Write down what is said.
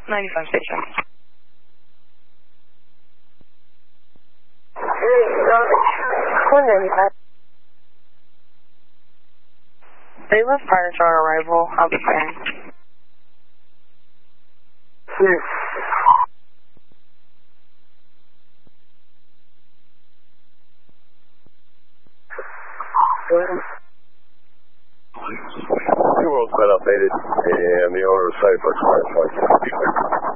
95 station. They left prior to our arrival. I'll be fine. Two World Quite updated, and the owner of site looks quite